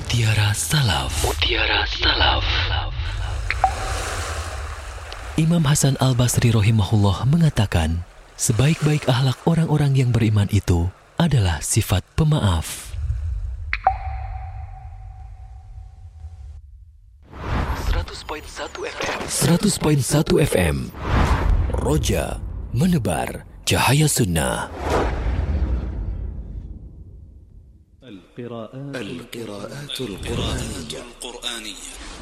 Mutiara Salaf. Mutiara Salaf. Imam Hasan Al-Basri rahimahullah mengatakan, sebaik-baik akhlak orang-orang yang beriman itu adalah sifat pemaaf. 100.1 FM Roja menebar cahaya sunnah. القراءات القرآنية